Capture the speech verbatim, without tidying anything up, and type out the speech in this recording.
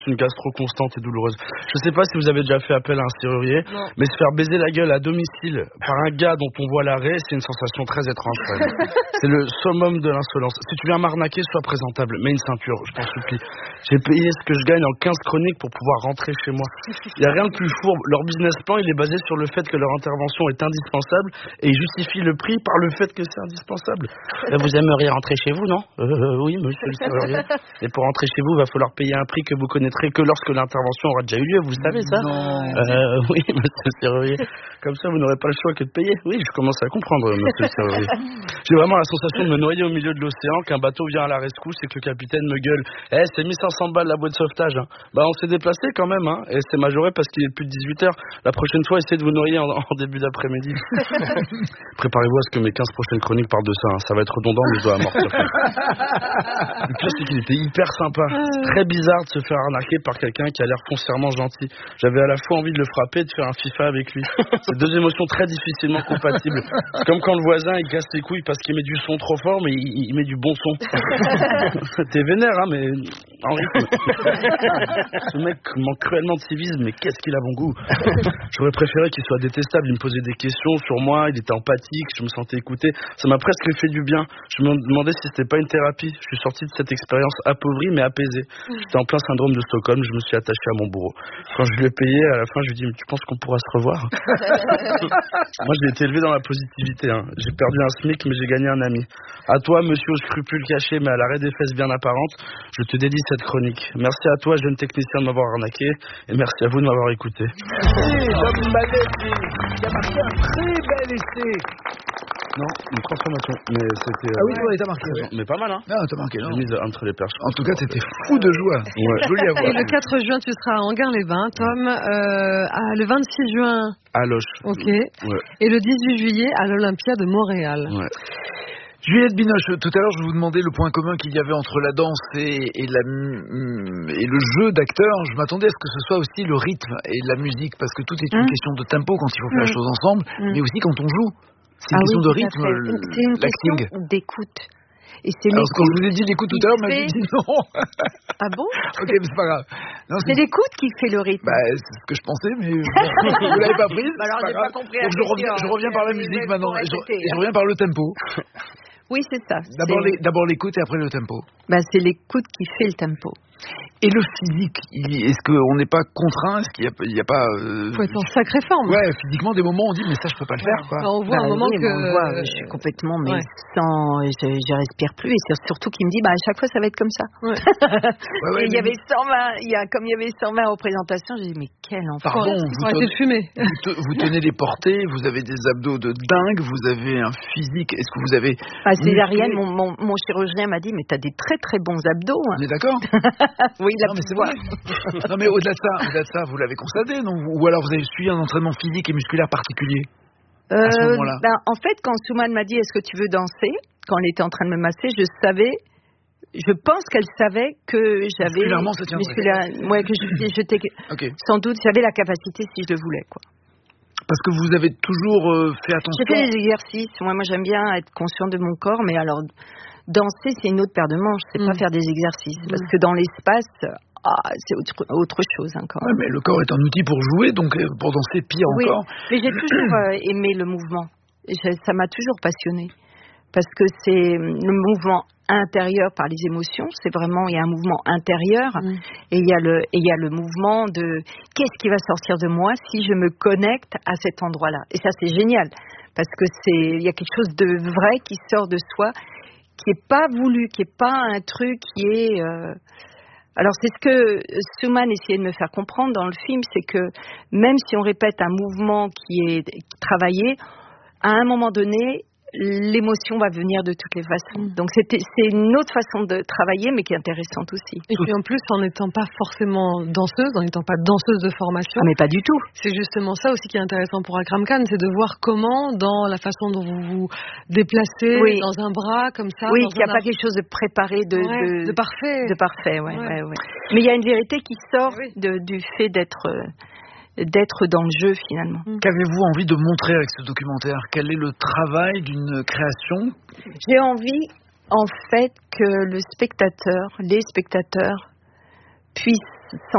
une gastro constante et douloureuse. Je sais pas si vous avez déjà fait appel à un serrurier, non. mais se faire baiser la gueule à domicile par un gars dont on voit l'arrêt, c'est une sensation très étrange. C'est le summum de l'insolence. Si tu viens m'arnaquer, sois présentable, mets une ceinture, je t'en supplie. J'ai payé ce que je gagne en quinze chroniques pour pouvoir rentrer chez moi. Il n'y a rien de plus fourbe. Leur business plan, il est basé sur le fait que leur intervention est indispensable et ils justifient le prix par le fait que c'est indispensable. Là, vous aimeriez rentrer chez vous, non euh, euh, Oui, monsieur le serrurier. Et pour rentrer chez vous, il va falloir payer un prix que vous connaîtrez que lorsque l'intervention aura déjà eu lieu. Vous savez ça? Non. Euh, oui, monsieur le serrurier. Comme ça, vous n'aurez pas le choix que de payer. Oui, je commence à comprendre, monsieur le serrurier. J'ai vraiment la sensation de me noyer au milieu de l'océan, qu'un bateau vient à la rescousse et que le capitaine me gueule. Eh, hey, c'est mille cinq cents balles la boîte de sauvetage. Hein. Bah, on s'est déplacé quand même, hein. Et c'est majoré parce qu'il est plus de dix-huit heures. La prochaine fois, essayez de vous noyer en, en début d'après-midi. Préparez-vous à ce que mes quinze prochaines chroniques parlent de ça. Hein. Ça va être redondant, mais je dois amortir. Le pire, c'est qu'il était hyper sympa. C'est très bizarre de se faire arnaquer par quelqu'un qui a l'air foncièrement gentil. J'avais à la fois envie de le frapper et de faire un FIFA avec lui. C'est deux émotions très difficilement compatibles. C'est comme quand le voisin il casse les couilles parce qu'il met du son trop fort, mais il, il met du bon son. T'es vénère, hein, mais en rythme. Ce mec manque cruellement de civisme, mais qu'est-ce qu'il a bon goût. J'aurais préféré qu'il soit détestable. Il me posait des questions sur moi, il était empathique, je me sentais écouté. Ça m'a presque fait du bien. Je me demandais si c'était pas une thérapie. Je suis sorti de cette expérience appauvrie mais apaisée. J'étais en plein syndrome de Stockholm, je me suis attaché à mon bourreau. Quand je lui ai payé, à la fin, je lui ai dit, mais tu penses qu'on pourra se revoir? Moi, j'ai été élevé dans la positivité. Hein. J'ai perdu un SMIC, mais j'ai gagné un ami. À toi, monsieur aux scrupules cachés, mais à l'arrêt des fesses bien apparentes, je te dédie cette chronique. Merci à toi, jeune technicien, de m'avoir arnaqué, et merci à vous de m'avoir écouté. Merci, Tom Balletti, qui a marqué un très bel essai. Non, une transformation, mais c'était... Ah oui, euh, ouais, t'as marqué. Ouais. Mais pas mal, hein. Non, t'as marqué, non. J'ai mis entre les perches. En tout cas, t'étais fou de joie. Ouais. Joli à voir. Et le quatre juin, tu seras à Anguin-les-Bains, Tom. Euh, ah, le vingt-six juin. À Loche. Ok. Ouais. Et le dix-huit juillet à l'Olympia de Montréal. Ouais. Juliette Binoche, tout à l'heure, je vous demandais le point commun qu'il y avait entre la danse et, et, la, et le jeu d'acteur. Je m'attendais à ce que ce soit aussi le rythme et la musique, parce que tout est une mmh. question de tempo quand il faut faire mmh. la chose ensemble, mmh. mais aussi quand on joue. C'est une ah question oui, de rythme, c'est une l'acting. question d'écoute. Et c'est Alors, quand je vous ai dit l'écoute tout à l'heure, on m'a fait... dit non. Ah bon? Ok, mais c'est pas grave. Non, c'est c'est l'écoute qui fait le rythme. Bah, c'est ce que je pensais, mais vous l'avez pas prise. Bah alors, j'ai pas, pas compris. Donc, je reviens, je reviens par la musique maintenant. Et je, et je reviens par le tempo. Oui, c'est ça. D'abord, les, d'abord l'écoute et après le tempo. Bah, c'est l'écoute qui fait le tempo. Et le physique, est-ce qu'on n'est pas contraint? Est-ce qu'il n'y a, a pas... Il euh... faut être en sacrée forme. Ouais, physiquement, des moments, on dit, mais ça, je peux pas le faire, quoi. Bah, on voit bah, un moment oui, que... On voit, je suis complètement, mais ouais. sans... Je, je respire plus. Et c'est surtout qu'il me dit, bah, à chaque fois, ça va être comme ça. Ouais. ouais, ouais, et il y avait cent vingt, il y a, comme il y avait cent vingt représentations, j'ai dit, mais quel enfant. Pardon, vous, vous, tenez, de fumer. vous, te, vous tenez les portées, vous avez des abdos de dingue, vous avez un physique, est-ce que vous avez... Ah, Césarienne, mon, mon, mon chirurgien m'a dit, mais t'as des très très bons abdos. Hein. On est d'accord? Oui, il a pu voir. Non mais au-delà de ça, au-delà de ça, vous l'avez constaté, non? Ou alors vous avez suivi un entraînement physique et musculaire particulier euh, à ce moment-là? Ben, en fait, quand Soumane m'a dit est-ce que tu veux danser, quand elle était en train de me masser, je savais, je pense qu'elle savait que j'avais musculairement ça tiendrait. Musculaire, ouais, que je, j'étais okay. Sans doute j'avais la capacité si je le voulais, quoi. Parce que vous avez toujours euh, fait attention. J'ai fait des exercices. Moi, moi, j'aime bien être conscient de mon corps, mais alors danser, c'est une autre paire de manches. C'est mmh. pas faire des exercices, mmh. parce que dans l'espace. Ah, c'est autre, autre chose encore. Ouais, mais le corps est un outil pour jouer, donc pour danser pire oui, encore. Mais j'ai toujours euh, aimé le mouvement. Et ça m'a toujours passionnée. Parce que c'est le mouvement intérieur par les émotions. C'est vraiment, il y a un mouvement intérieur. Mm. Et il y a le, et il y a le mouvement de qu'est-ce qui va sortir de moi si je me connecte à cet endroit-là. Et ça, c'est génial. Parce que c'est, il y a quelque chose de vrai qui sort de soi, qui n'est pas voulu, qui n'est pas un truc qui est... Euh, Alors c'est ce que Soumane essayait de me faire comprendre dans le film, c'est que même si on répète un mouvement qui est travaillé, à un moment donné, l'émotion va venir de toutes les façons. Donc c'était, c'est une autre façon de travailler, mais qui est intéressante aussi. Et puis en plus, en n'étant pas forcément danseuse, en n'étant pas danseuse de formation... Ah mais pas du tout. C'est justement ça aussi qui est intéressant pour Akram Khan, c'est de voir comment, dans la façon dont vous vous déplacez, oui. dans un bras, comme ça... Oui, qu'il n'y a un... pas quelque chose de préparé, de... Ouais, de, de parfait. De parfait, ouais, ouais. ouais, ouais. Mais il y a une vérité qui sort oui. de, du fait d'être... Euh, d'être dans le jeu finalement. Qu'avez-vous envie de montrer avec ce documentaire? Quel est le travail d'une création? J'ai envie en fait que le spectateur, les spectateurs puissent